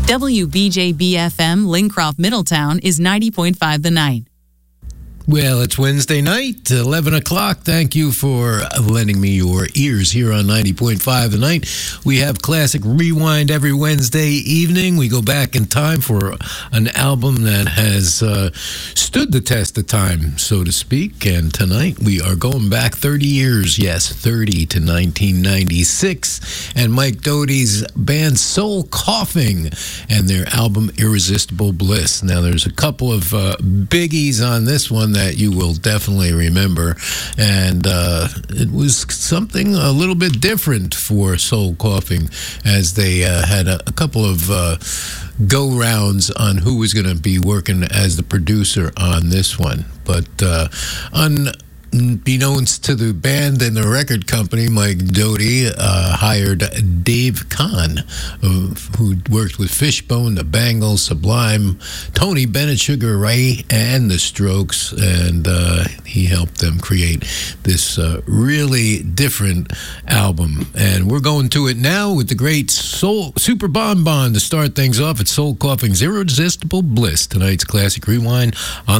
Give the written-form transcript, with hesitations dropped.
WBJB-FM Lincroft Middletown is 90.5 The Night. Well, it's Wednesday night, 11 o'clock. Thank you for lending me your ears here on 90.5 The Night. We have Classic Rewind every Wednesday evening. We go back in time for an album that has stood the test of time, so to speak. And tonight we are going back 30 years, yes, 30 to 1996. And Mike Doty's band Soul Coughing and their album Irresistible Bliss. Now, there's a couple of biggies on this one that you will definitely remember, and it was something a little bit different for Soul Coughing, as they had a couple of go-rounds on who was going to be working as the producer on this one. But unbeknownst to the band and the record company, Mike Doty hired Dave Kahn, who worked with Fishbone, the Bangles, Sublime, Tony Bennett, Sugar Ray, and the Strokes, and he helped them create this really different album. And we're going to it now with the great Soul Super Bon Bon to start things off at Soul Coughing's Irresistible Bliss, tonight's Classic Rewind on